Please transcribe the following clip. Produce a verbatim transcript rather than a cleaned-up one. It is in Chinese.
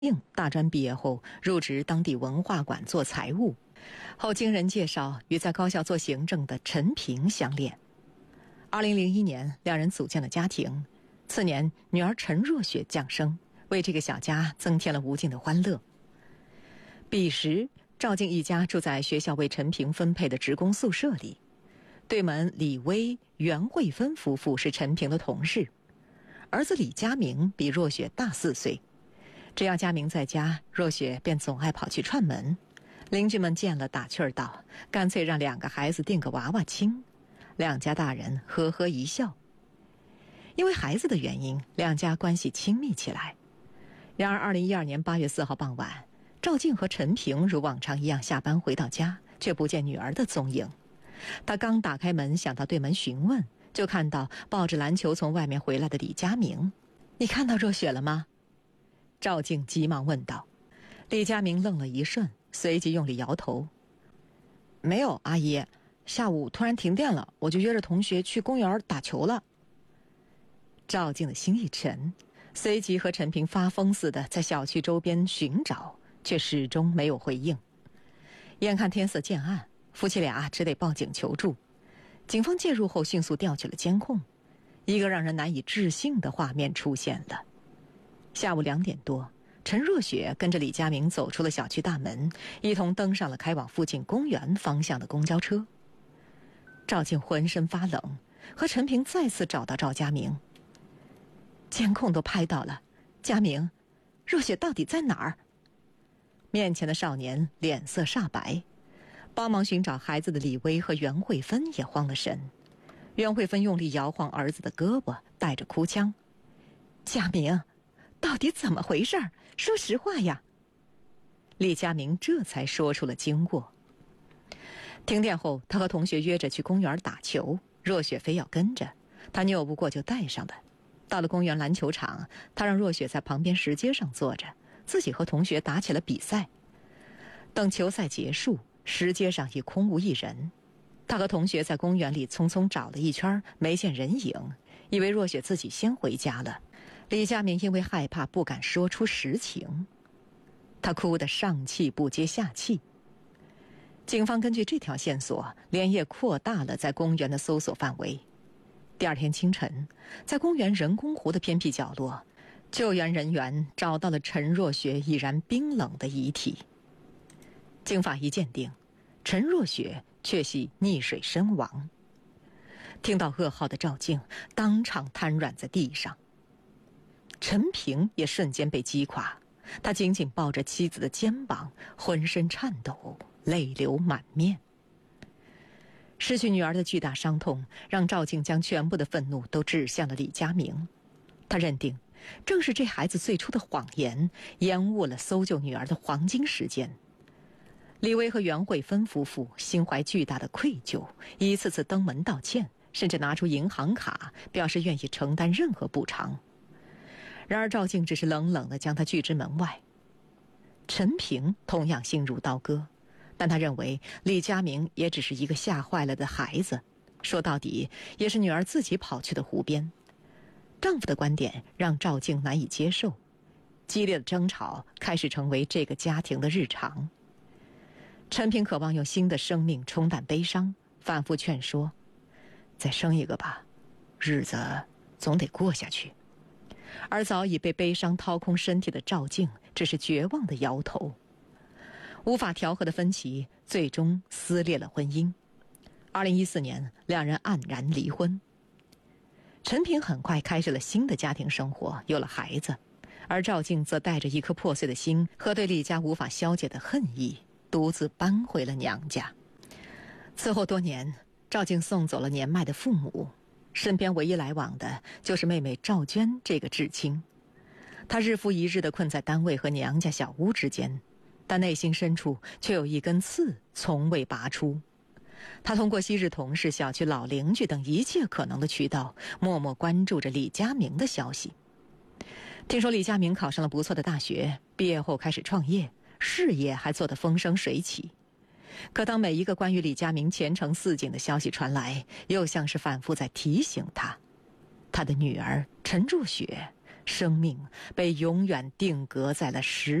应大专毕业后入职当地文化馆做财务，后经人介绍与在高校做行政的陈平相恋。二零零一年，两人组建了家庭。次年，女儿陈若雪降生，为这个小家增添了无尽的欢乐。彼时，赵静一家住在学校为陈平分配的职工宿舍里。对门李薇、袁慧芬夫妇是陈平的同事，儿子李佳明比若雪大四岁。只要佳明在家，若雪便总爱跑去串门。邻居们见了打趣儿道：“干脆让两个孩子定个娃娃亲。”两家大人呵呵一笑。因为孩子的原因，两家关系亲密起来。然而二零一二年八月四号傍晚，赵静和陈平如往常一样下班回到家，却不见女儿的踪影。他刚打开门，想到对门询问，就看到抱着篮球从外面回来的李佳明。“你看到若雪了吗？”赵静急忙问道。李佳明愣了一瞬，随即用力摇头：“没有，阿姨，下午突然停电了，我就约着同学去公园打球了。”赵静的心一沉，随即和陈平发疯似的在小区周边寻找，却始终没有回应。眼看天色渐暗，夫妻俩只得报警求助。警方介入后迅速调取了监控，一个让人难以置信的画面出现了。下午两点多，陈若雪跟着李佳明走出了小区大门，一同登上了开往附近公园方向的公交车。赵静浑身发冷，和陈平再次找到赵佳明。监控都拍到了，佳明，若雪到底在哪儿？面前的少年脸色煞白，帮忙寻找孩子的李薇和袁慧芬也慌了神。袁慧芬用力摇晃儿子的胳膊，带着哭腔：“佳明，到底怎么回事？说实话呀！”李佳明这才说出了经过。停电后，他和同学约着去公园打球，若雪非要跟着，他拗不过就带上了。到了公园篮球场，他让若雪在旁边石阶上坐着，自己和同学打起了比赛。等球赛结束，石阶上已空无一人。他和同学在公园里匆匆找了一圈，没见人影，以为若雪自己先回家了。李佳明因为害怕不敢说出实情，他哭得上气不接下气。警方根据这条线索，连夜扩大了在公园的搜索范围。第二天清晨，在公园人工湖的偏僻角落，救援人员找到了陈若雪已然冰冷的遗体。经法医鉴定，陈若雪确系溺水身亡。听到噩耗的赵静当场瘫软在地上。陈平也瞬间被击垮，他紧紧抱着妻子的肩膀，浑身颤抖，泪流满面。失去女儿的巨大伤痛让赵静将全部的愤怒都指向了李佳明。他认定正是这孩子最初的谎言延误了搜救女儿的黄金时间。李薇和袁慧芬夫妇心怀巨大的愧疚，一次次登门道歉，甚至拿出银行卡表示愿意承担任何补偿。然而赵静只是冷冷地将他拒之门外。陈平同样心如刀割，但他认为李佳明也只是一个吓坏了的孩子，说到底也是女儿自己跑去的湖边。丈夫的观点让赵静难以接受，激烈的争吵开始成为这个家庭的日常。陈平渴望用新的生命冲淡悲伤，反复劝说：“再生一个吧，日子总得过下去。”而早已被悲伤掏空身体的赵静只是绝望地摇头。无法调和的分歧最终撕裂了婚姻。二零一四年，两人黯然离婚。陈平很快开始了新的家庭生活，有了孩子，而赵静则带着一颗破碎的心和对李家无法消解的恨意，独自搬回了娘家。此后多年，赵静送走了年迈的父母，身边唯一来往的就是妹妹赵娟这个至亲。她日复一日地困在单位和娘家小屋之间，但内心深处却有一根刺从未拔出。她通过昔日同事、小区老邻居等一切可能的渠道，默默关注着李佳明的消息。听说李佳明考上了不错的大学，毕业后开始创业，事业还做得风生水起。可当每一个关于李佳明前程似锦的消息传来，又像是反复在提醒他，他的女儿陈若雪生命被永远定格在了时